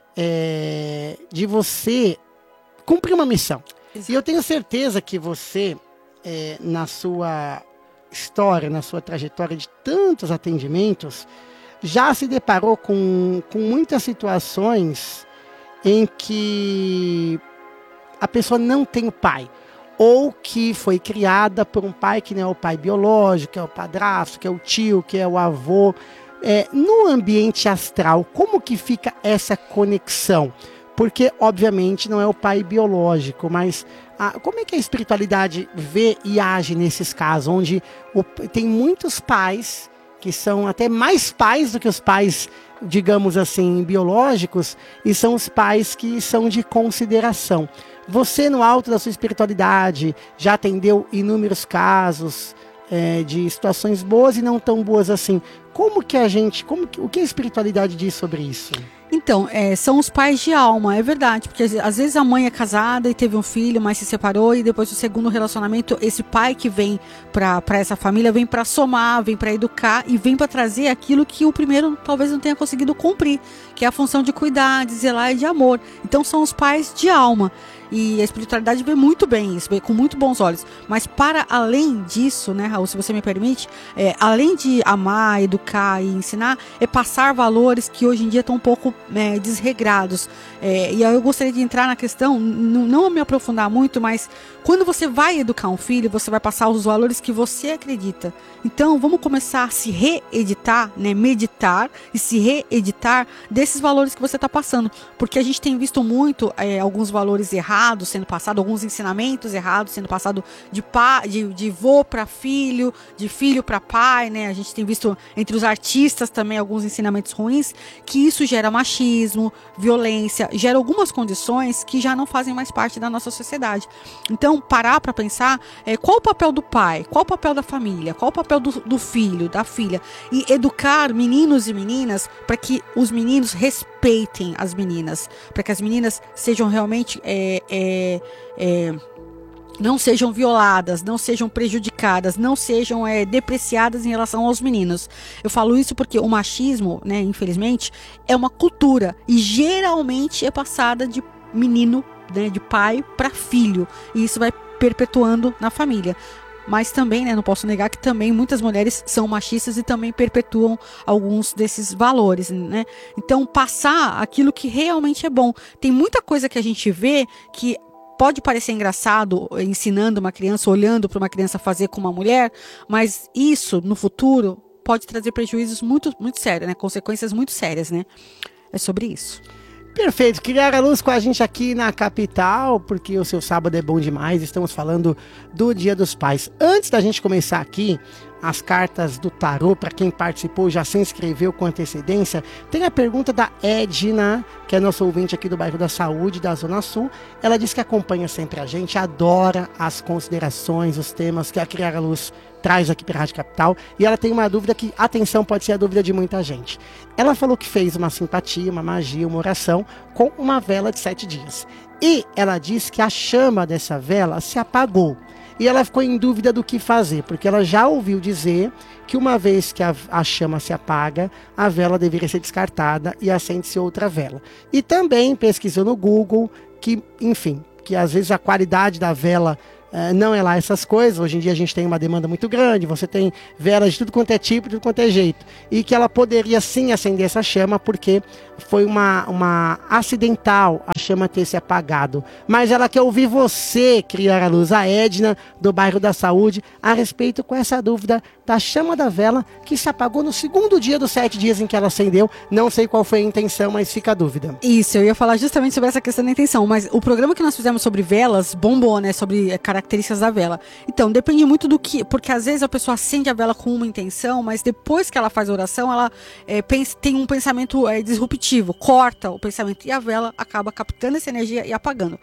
é, de você cumprir uma missão. Exato. E eu tenho certeza que você, é, na sua história, na sua trajetória de tantos atendimentos, já se deparou com, com muitas situações em que a pessoa não tem o pai, ou que foi criada por um pai que não é o pai biológico, que é o padrasto, que é o tio, que é o avô. É, no ambiente astral, como que fica essa conexão? Porque, obviamente, não é o pai biológico, mas a, como é que a espiritualidade vê e age nesses casos, onde o, tem muitos pais que são até mais pais do que os pais, digamos assim, biológicos, e são os pais que são de consideração. Você, no alto da sua espiritualidade, já atendeu inúmeros casos é, de situações boas e não tão boas assim. Como que a gente, como que, o que a espiritualidade diz sobre isso? Então, é, são os pais de alma, é verdade, porque às vezes a mãe é casada e teve um filho, mas se separou e depois do segundo relacionamento, esse pai que vem para essa família vem para somar, vem para educar e vem para trazer aquilo que o primeiro talvez não tenha conseguido cumprir, que é a função de cuidar, de zelar e de amor. Então são os pais de alma. E a espiritualidade vê muito bem isso, vê com muito bons olhos. Mas para além disso, né, Raul, se você me permite, é, além de amar, educar e ensinar, é passar valores que hoje em dia estão um pouco é, desregrados. É, e aí eu gostaria de entrar na questão, n- não me aprofundar muito, mas quando você vai educar um filho, você vai passar os valores que você acredita. Então vamos começar a se reeditar, né, meditar e se reeditar desses valores que você está passando. Porque a gente tem visto muito é, alguns valores errados sendo passado, alguns ensinamentos errados sendo passado de pai, de, de vô para filho, de filho para pai, né? A gente tem visto entre os artistas também alguns ensinamentos ruins, que isso gera machismo, violência, gera algumas condições que já não fazem mais parte da nossa sociedade. Então, parar para pensar é, qual o papel do pai, qual o papel da família, qual o papel do, do filho, da filha, e educar meninos e meninas para que os meninos respeitem as meninas, para que as meninas sejam realmente é, É, é, não sejam violadas, não sejam prejudicadas, não sejam é, depreciadas em relação aos meninos. Eu falo isso porque o machismo, né, infelizmente, é uma cultura e geralmente é passada de menino, né, de pai para filho, e isso vai perpetuando na família. Mas também, né, não posso negar que também muitas mulheres são machistas e também perpetuam alguns desses valores, né? Então, passar aquilo que realmente é bom. Tem muita coisa que a gente vê que pode parecer engraçado ensinando uma criança, olhando para uma criança fazer com uma mulher, mas isso, no futuro, pode trazer prejuízos muito, muito sérios, né? Consequências muito sérias, né? É sobre isso. Perfeito, Criar a Luz com a gente aqui na capital, porque o seu sábado é bom demais, estamos falando do Dia dos Pais. Antes da gente começar aqui, as cartas do tarô, para quem participou, já se inscreveu com antecedência, tem a pergunta da Edna, que é nossa ouvinte aqui do bairro da Saúde, da Zona Sul. Ela diz que acompanha sempre a gente, adora as considerações, os temas que a Criar a Luz traz aqui para a Rádio Capital, e ela tem uma dúvida que, atenção, pode ser a dúvida de muita gente. Ela falou que fez uma simpatia, uma magia, uma oração com uma vela de sete dias. E ela diz que a chama dessa vela se apagou. E ela ficou em dúvida do que fazer, porque ela já ouviu dizer que uma vez que a, a chama se apaga, a vela deveria ser descartada e acende-se outra vela. E também pesquisou no Google que, enfim, que às vezes a qualidade da vela é, não é lá essas coisas. Hoje em dia a gente tem uma demanda muito grande, você tem velas de tudo quanto é tipo, de tudo quanto é jeito. E que ela poderia sim acender essa chama, porque foi uma, uma acidental a chama ter se apagado. Mas ela quer ouvir você, criar a luz, a Edna, do bairro da Saúde, a respeito com essa dúvida da chama da vela que se apagou no segundo dia dos sete dias em que ela acendeu. Não sei qual foi a intenção, mas fica a dúvida. Isso, eu ia falar justamente sobre essa questão da intenção, mas o programa que nós fizemos sobre velas bombou, né, sobre características da vela. Então, depende muito do que, porque às vezes a pessoa acende a vela com uma intenção, mas depois que ela faz a oração, ela é, pensa, tem um pensamento é, disruptivo, corta o pensamento e a vela acaba captando essa energia e apagando.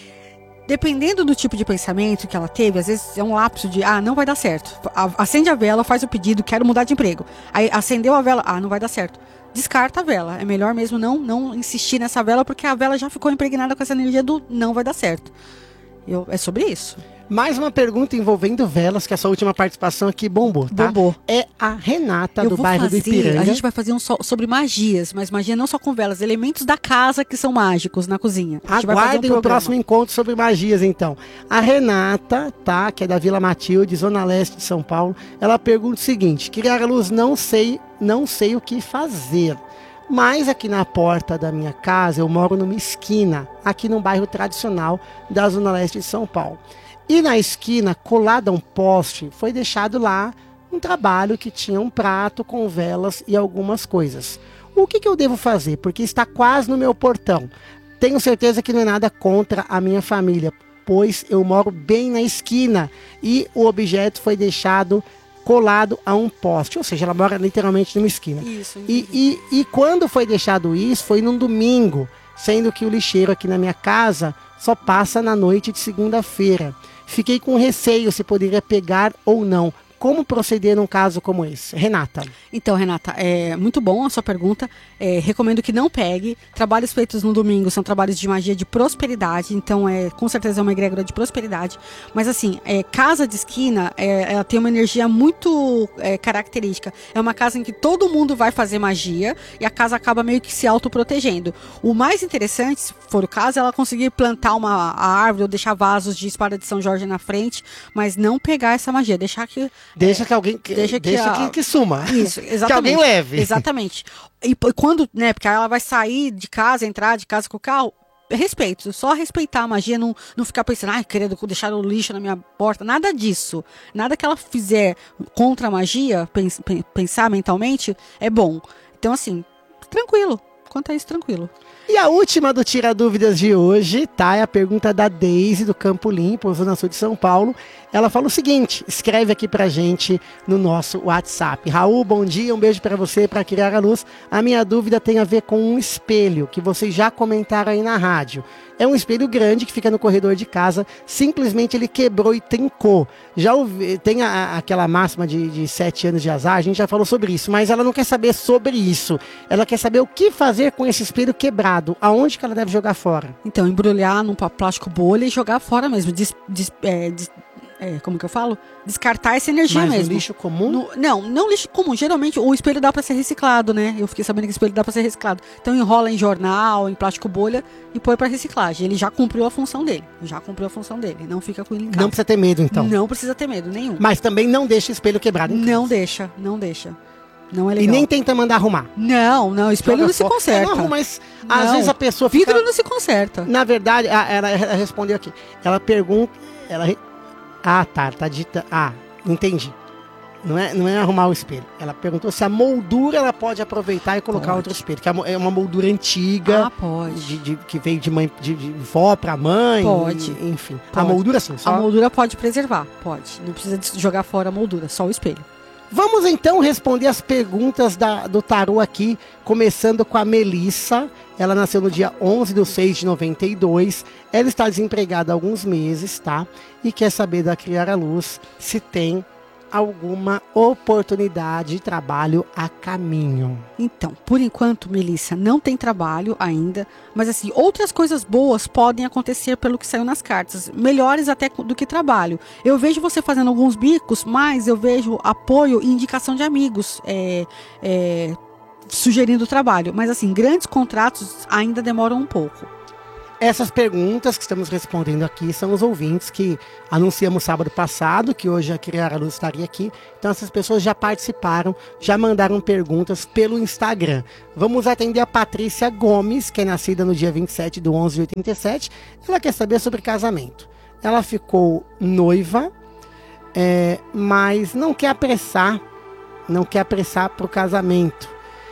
Dependendo do tipo de pensamento que ela teve, às vezes é um lapso de, ah, não vai dar certo. Acende a vela, faz o pedido, quero mudar de emprego. Aí acendeu a vela, ah, não vai dar certo. Descarta a vela. É melhor mesmo não, não insistir nessa vela, porque a vela já ficou impregnada com essa energia do não vai dar certo. Eu, é sobre isso. Mais uma pergunta envolvendo velas, que essa última participação aqui bombou, tá? Bombou. É a Renata, Eu do vou bairro fazer, do Ipiranga. A gente vai fazer um so, sobre magias, mas magia não só com velas, elementos da casa que são mágicos na cozinha. A gente vai fazer um Aguardem o programa. próximo encontro sobre magias, então. A Renata, tá, que é da Vila Matilde, Zona Leste de São Paulo, ela pergunta o seguinte: criar a luz, não sei, não sei o que fazer. Mas aqui na porta da minha casa, eu moro numa esquina, aqui num bairro tradicional da Zona Leste de São Paulo. E na esquina, colado a um poste, foi deixado lá um trabalho que tinha um prato com velas e algumas coisas. O que, que eu devo fazer? Porque está quase no meu portão. Tenho certeza que não é nada contra a minha família, pois eu moro bem na esquina e o objeto foi deixado colado a um poste, ou seja, ela mora literalmente numa esquina. Isso, e, e, e quando foi deixado isso, foi num domingo, sendo que o lixeiro aqui na minha casa só passa na noite de segunda-feira. Fiquei com receio se poderia pegar ou não. Como proceder num caso como esse? Renata. Então, Renata, é muito bom a sua pergunta. É, recomendo que não pegue. Trabalhos feitos no domingo são trabalhos de magia de prosperidade. Então, é, com certeza é uma egrégora de prosperidade. Mas, assim, é, casa de esquina, é, ela tem uma energia muito é, característica. É uma casa em que todo mundo vai fazer magia e a casa acaba meio que se autoprotegendo. O mais interessante, se for o caso, é ela conseguir plantar uma árvore ou deixar vasos de espada de São Jorge na frente, mas não pegar essa magia. Deixar que... Deixa que alguém que, deixa que, deixa a... que, que suma. Isso, exatamente. Que alguém leve. Exatamente. E quando, né, porque ela vai sair de casa, entrar de casa com o carro, respeito, só respeitar a magia, não, não ficar pensando, ai, querendo deixar o lixo na minha porta, nada disso. Nada que ela fizer contra a magia, pens, pensar mentalmente, é bom. Então, assim, tranquilo. Quanto a isso, tranquilo. E a última do Tira Dúvidas de hoje, tá? É a pergunta da Deise, do Campo Limpo, Zona Sul de São Paulo. Ela fala o seguinte, escreve aqui pra gente no nosso WhatsApp. Raul, bom dia, um beijo pra você, pra criar a luz. A minha dúvida tem a ver com um espelho, que vocês já comentaram aí na rádio. É um espelho grande que fica no corredor de casa, simplesmente ele quebrou e trincou. Já ouvi, tem a, aquela máxima de, de sete anos de azar, a gente já falou sobre isso, mas ela não quer saber sobre isso. Ela quer saber o que fazer com esse espelho quebrado, aonde que ela deve jogar fora. Então, embrulhar num plástico bolha e jogar fora mesmo, des, des, é, des, é, como que eu falo? Descartar essa energia mas mesmo. No lixo comum? No, não, não lixo comum. Geralmente o espelho dá pra ser reciclado, né? Eu fiquei sabendo que o espelho dá pra ser reciclado. Então enrola em jornal, em plástico bolha e põe pra reciclagem. Ele já cumpriu a função dele. Já cumpriu a função dele. Não fica com ele em casa. Não precisa ter medo, então. Não precisa ter medo, nenhum. Mas também não deixa o espelho quebrado em casa. Não deixa, não deixa. Não é legal. E nem tenta mandar arrumar. Não, não, o espelho Joga não se fora. conserta. Não, mas Não. às vezes a pessoa fica... Vidro não se conserta. Na verdade, a- ela, ela respondeu aqui. Ela pergunta... Ela... re- Ah, tá, tá dita... Ah, entendi. Não é, não é arrumar o espelho. Ela perguntou se a moldura ela pode aproveitar e colocar Pode. outro espelho. Que é mo- é uma moldura antiga. Ah, pode. de, de- que veio de, mãe, de, de vó pra mãe. Pode. e- Enfim. A Pode. moldura sim. Só... A moldura pode preservar, pode. Não precisa de- jogar fora a moldura, só o espelho. Vamos então responder as perguntas da, do tarô aqui, começando com a Melissa. Ela nasceu no dia onze de seis de noventa e dois. Ela está desempregada há alguns meses, tá? E quer saber da Criar a Luz se tem alguma oportunidade de trabalho a caminho. Então, por enquanto, Melissa, não tem trabalho ainda, mas assim, outras coisas boas podem acontecer pelo que saiu nas cartas, melhores até do que trabalho. Eu vejo você fazendo alguns bicos, mas eu vejo apoio e indicação de amigos, é, é, sugerindo trabalho. Mas assim, grandes contratos ainda demoram um pouco. Essas perguntas que estamos respondendo aqui são os ouvintes que anunciamos sábado passado, que hoje a Criar a Luz estaria aqui. Então essas pessoas já participaram, já mandaram perguntas pelo Instagram. Vamos atender a Patrícia Gomes, que é nascida no dia vinte e sete de onze de oitenta e sete. Ela quer saber sobre casamento. Ela ficou noiva, é, mas não quer apressar, não quer apressar para o casamento.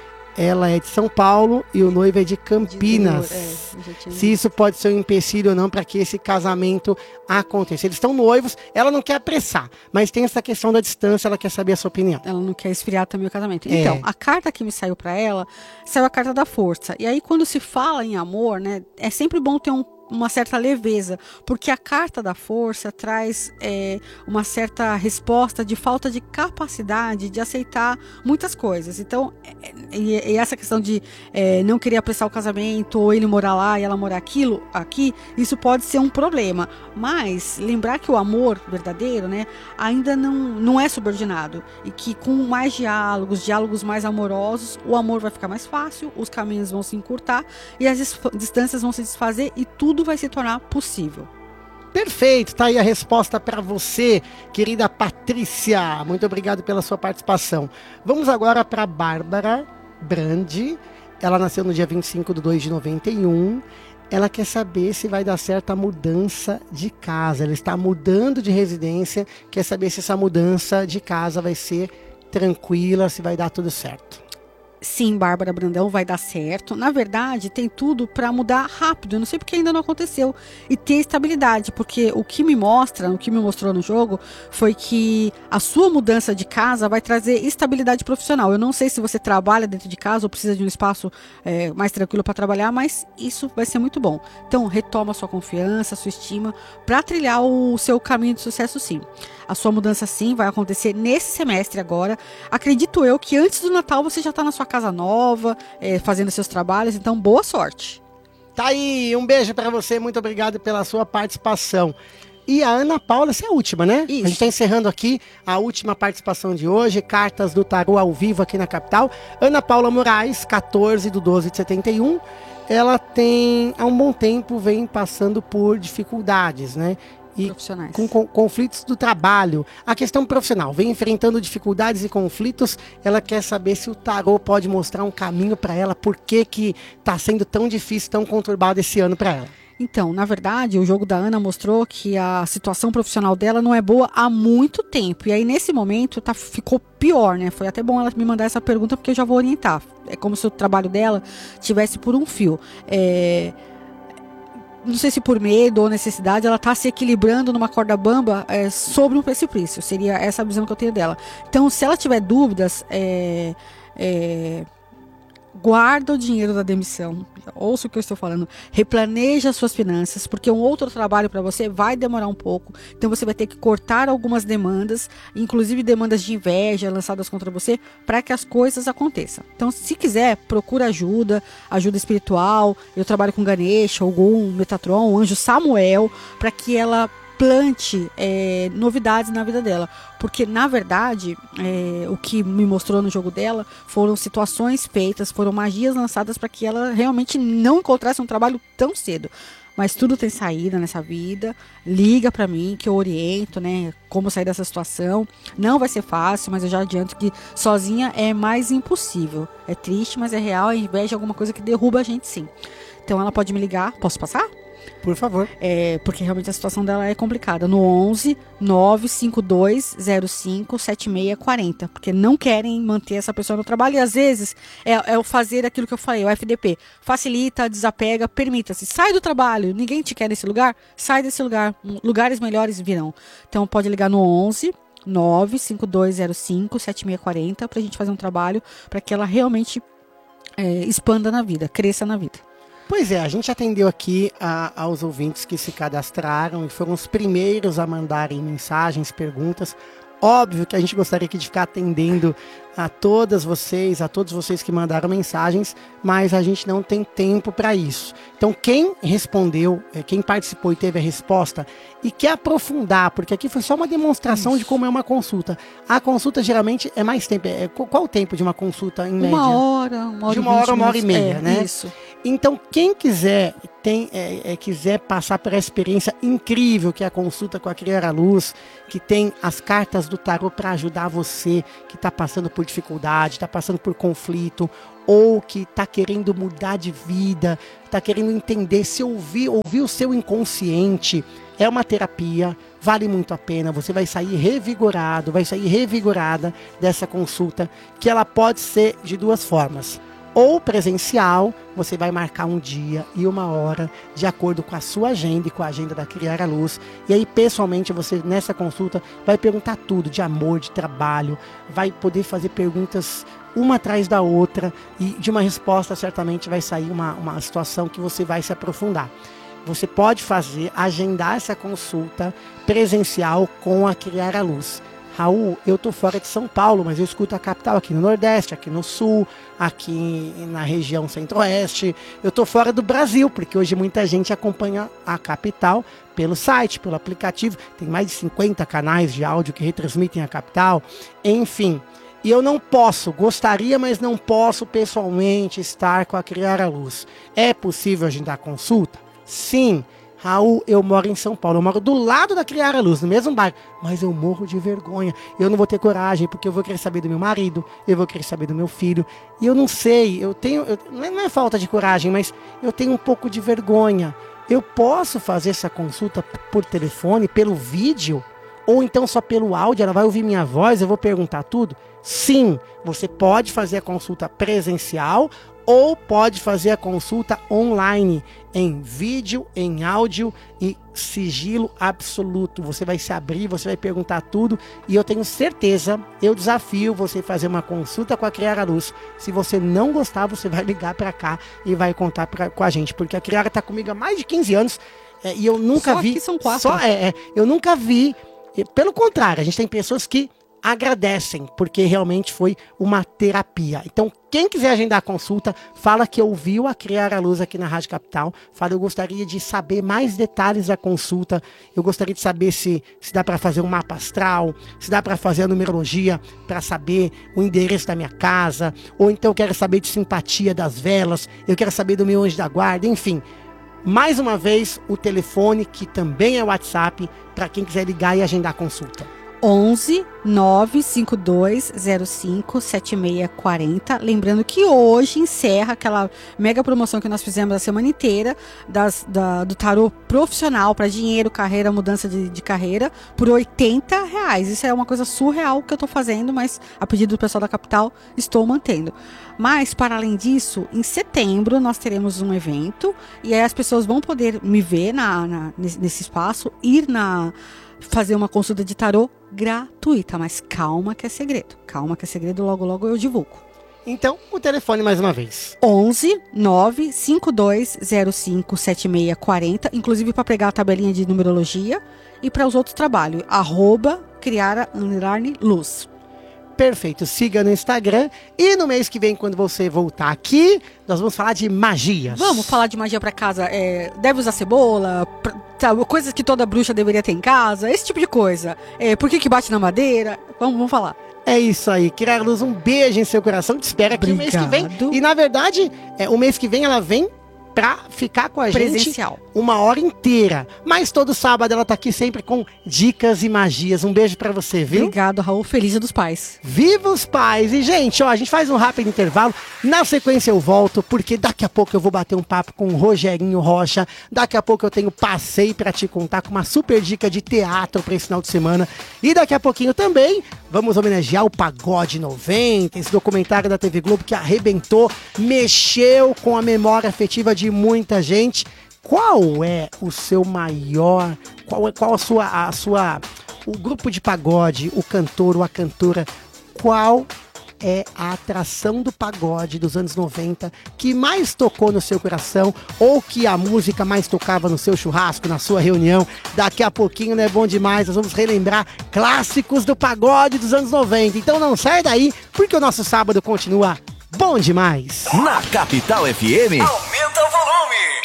Ela é de São Paulo e o noivo é de Campinas. De, é, Se isso pode ser um empecilho ou não para que esse casamento aconteça. Eles estão noivos, ela não quer apressar, mas tem essa questão da distância, ela quer saber a sua opinião. Ela não quer esfriar também o casamento. É. Então, a carta que me saiu para ela, saiu a carta da força. E aí, quando se fala em amor, né, é sempre bom ter um uma certa leveza, porque a carta da força traz é, uma certa resposta de falta de capacidade de aceitar muitas coisas. Então, é, e, e essa questão de é, não querer apressar o casamento, ou ele morar lá e ela morar aquilo, aqui, isso pode ser um problema. Mas lembrar que o amor verdadeiro, né, ainda não, não é subordinado, e que com mais diálogos, diálogos mais amorosos, o amor vai ficar mais fácil, os caminhos vão se encurtar e as distâncias vão se desfazer e tudo vai se tornar possível. Perfeito, tá aí a resposta para você, querida Patrícia. Muito obrigado pela sua participação. Vamos agora para Bárbara Brandi. Ela nasceu no dia vinte e cinco de dois de noventa e um. Ela quer saber se vai dar certo a mudança de casa. Ela está mudando de residência, quer saber se essa mudança de casa vai ser tranquila, se vai dar tudo certo. Sim, Bárbara Brandão, vai dar certo. Na verdade, tem tudo para mudar rápido. Eu não sei porque ainda não aconteceu. E ter estabilidade, porque o que me mostra, o que me mostrou no jogo, foi que a sua mudança de casa vai trazer estabilidade profissional. Eu não sei se você trabalha dentro de casa ou precisa de um espaço é, mais tranquilo para trabalhar, mas isso vai ser muito bom. Então, retoma a sua confiança, a sua estima, para trilhar o seu caminho de sucesso, sim. A sua mudança, sim, vai acontecer nesse semestre agora. Acredito eu que antes do Natal você já está na sua casa nova, é, fazendo seus trabalhos, então boa sorte. Tá aí, um beijo para você, muito obrigado pela sua participação. E a Ana Paula, essa é a última, né? Isso. A gente está encerrando aqui a última participação de hoje, cartas do tarô ao vivo aqui na capital. Ana Paula Moraes, quatorze de doze de setenta e um, ela tem, há um bom tempo, vem passando por dificuldades, né? E com, com conflitos do trabalho. A questão profissional, vem enfrentando dificuldades e conflitos. Ela quer saber se o tarô pode mostrar um caminho para ela, por que que tá sendo tão difícil, tão conturbado esse ano para ela. Então, na verdade, o jogo da Ana mostrou que a situação profissional dela não é boa há muito tempo. E aí, nesse momento, tá, ficou pior, né? Foi até bom ela me mandar essa pergunta, porque eu já vou orientar. É como se o trabalho dela tivesse por um fio. É... Não sei se por medo ou necessidade, ela está se equilibrando numa corda bamba é, sobre um precipício. Seria essa a visão que eu tenho dela. Então, se ela tiver dúvidas, é, é, guarda o dinheiro da demissão. Ouça o que eu estou falando. Replaneja as suas finanças, porque um outro trabalho para você vai demorar um pouco. Então, você vai ter que cortar algumas demandas, inclusive demandas de inveja lançadas contra você, para que as coisas aconteçam. Então, se quiser, procura ajuda, ajuda espiritual. Eu trabalho com Ganesha, Ogum, Metatron, o anjo Samuel, para que ela plante é, novidades na vida dela, porque na verdade é, o que me mostrou no jogo dela foram situações feitas, foram magias lançadas para que ela realmente não encontrasse um trabalho tão cedo. Mas tudo tem saída nessa vida. Liga para mim que eu oriento, né, como sair dessa situação. Não vai ser fácil, mas eu já adianto que sozinha é mais impossível. É triste, mas é real. A inveja é alguma coisa que derruba a gente, sim. Então ela pode me ligar. Posso passar? Por favor. É, porque realmente a situação dela é complicada. No onze, nove cinco dois zero cinco, sete seis quatro zero. Porque não querem manter essa pessoa no trabalho. E às vezes é, é o fazer aquilo que eu falei, o F D P. Facilita, desapega, permita-se. Sai do trabalho, ninguém te quer nesse lugar. Sai desse lugar. Lugares melhores virão. Então pode ligar no onze, nove cinco dois zero cinco, sete seis quatro zero pra gente fazer um trabalho para que ela realmente é, expanda na vida, cresça na vida. Pois é, a gente atendeu aqui a, aos ouvintes que se cadastraram e foram os primeiros a mandarem mensagens, perguntas. Óbvio que a gente gostaria aqui de ficar atendendo a todas vocês, a todos vocês que mandaram mensagens, mas a gente não tem tempo para isso. Então, quem respondeu, quem participou e teve a resposta e quer aprofundar, porque aqui foi só uma demonstração isso. de como é uma consulta. A consulta geralmente é mais tempo. É, qual o tempo de uma consulta em média? Uma hora, uma hora De uma hora, uma hora e meia, é, né? Isso. Então, quem quiser, tem, é, é, quiser passar por essa experiência incrível que é a consulta com a Criar a Luz, que tem as cartas do tarô para ajudar você que está passando por dificuldade, está passando por conflito, ou que está querendo mudar de vida, está querendo entender, se ouvir, ouvir o seu inconsciente, é uma terapia, vale muito a pena, você vai sair revigorado, vai sair revigorada dessa consulta, que ela pode ser de duas formas. Ou presencial, você vai marcar um dia e uma hora de acordo com a sua agenda e com a agenda da Criar a Luz. E aí, pessoalmente, você nessa consulta vai perguntar tudo de amor, de trabalho, vai poder fazer perguntas uma atrás da outra e de uma resposta certamente vai sair uma, uma situação que você vai se aprofundar. Você pode fazer, agendar essa consulta presencial com a Criar a Luz. Raul, eu tô fora de São Paulo, mas eu escuto a capital aqui no Nordeste, aqui no Sul, aqui na região Centro-Oeste. Eu tô fora do Brasil, porque hoje muita gente acompanha a capital pelo site, pelo aplicativo. Tem mais de cinquenta canais de áudio que retransmitem a capital. Enfim, e eu não posso, gostaria, mas não posso pessoalmente estar com a Criar a Luz. É possível agendar consulta? Sim. Raul, eu moro em São Paulo, eu moro do lado da Criar a Luz, no mesmo bairro, mas eu morro de vergonha, eu não vou ter coragem, porque eu vou querer saber do meu marido, eu vou querer saber do meu filho, e eu não sei, eu tenho, eu, não é falta de coragem, mas eu tenho um pouco de vergonha. Eu posso fazer essa consulta por telefone, pelo vídeo, ou então só pelo áudio, ela vai ouvir minha voz, eu vou perguntar tudo? Sim, você pode fazer a consulta presencial, ou pode fazer a consulta online, em vídeo, em áudio e sigilo absoluto. Você vai se abrir, você vai perguntar tudo e eu tenho certeza, eu desafio você a fazer uma consulta com a Criar a Luz. Se você não gostar, você vai ligar para cá e vai contar pra, com a gente, porque a Criar está comigo há mais de quinze anos é, e eu nunca só vi... Aqui são quatro. Só, é, é, eu nunca vi, pelo contrário, a gente tem pessoas que agradecem, porque realmente foi uma terapia. Então, quem quiser agendar a consulta, fala que ouviu a Criar a Luz aqui na Rádio Capital. Fala, eu gostaria de saber mais detalhes da consulta. Eu gostaria de saber se, se dá para fazer um mapa astral, se dá para fazer a numerologia, para saber o endereço da minha casa, ou então eu quero saber de simpatia das velas, eu quero saber do meu anjo da guarda, enfim. Mais uma vez, o telefone, que também é o WhatsApp, para quem quiser ligar e agendar a consulta. onze nove cinco dois zero cinco sete seis quatro zero. Lembrando que hoje encerra aquela mega promoção que nós fizemos a semana inteira das, da, do tarô profissional para dinheiro, carreira, mudança de, de carreira por oitenta reais. Isso é uma coisa surreal que eu estou fazendo, mas a pedido do pessoal da capital estou mantendo. Mas, para além disso, em setembro nós teremos um evento e aí as pessoas vão poder me ver na, na, nesse espaço, ir na... fazer uma consulta de tarô gratuita, mas calma que é segredo. Calma que é segredo, logo logo eu divulgo. Então, o telefone mais uma vez. onze nove cinco dois zero cinco sete seis quatro zero, inclusive para pegar a tabelinha de numerologia e para os outros trabalhos, arroba criara underline luz. Perfeito, siga no Instagram e no mês que vem, quando você voltar aqui, nós vamos falar de magias. Vamos falar de magia para casa, é, deve usar cebola, pra, sabe, coisas que toda bruxa deveria ter em casa, esse tipo de coisa. É, por que que bate na madeira? Vamos, vamos falar. É isso aí, Criar a Luz, um beijo em seu coração, te espera aqui o mês que vem. E na verdade, é, o mês que vem ela vem pra ficar com a presencial. Gente uma hora inteira. Mas todo sábado ela tá aqui sempre com dicas e magias. Um beijo pra você, viu? Obrigado, Raul. Feliz Dia dos Pais. Viva os pais! E, gente, ó, a gente faz um rápido intervalo. Na sequência eu volto, porque daqui a pouco eu vou bater um papo com o Rogerinho Rocha. Daqui a pouco eu tenho passeio pra te contar com uma super dica de teatro pra esse final de semana. E daqui a pouquinho também vamos homenagear o Pagode noventa, esse documentário da T V Globo que arrebentou, mexeu com a memória afetiva de muita gente. Qual é o seu maior, qual é qual a sua, a sua, o grupo de pagode, o cantor ou a cantora, qual é a atração do pagode dos anos noventa que mais tocou no seu coração ou que a música mais tocava no seu churrasco, na sua reunião? Daqui a pouquinho, não é bom demais, nós vamos relembrar clássicos do pagode dos anos noventa. Então não sai daí, porque o nosso sábado continua bom demais. Na Capital F M, aumenta o volume.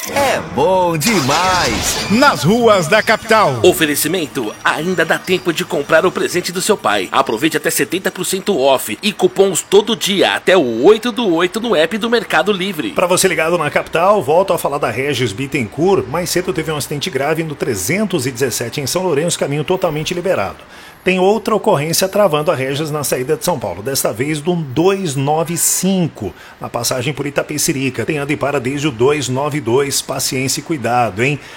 é bom demais. Nas ruas da capital. Oferecimento: ainda dá tempo de comprar o presente do seu pai. Aproveite até setenta por cento off e cupons todo dia até o oito do oito no app do Mercado Livre. Para você ligado na capital, volto a falar da Regis Bittencourt. Mais cedo teve um acidente grave no trezentos e dezessete em São Lourenço, caminho totalmente liberado. Tem outra ocorrência travando a Regis na saída de São Paulo, desta vez do duzentos e noventa e cinco, na passagem por Itapecerica. Tem anda e para desde o duzentos e noventa e dois, paciência e cuidado, hein?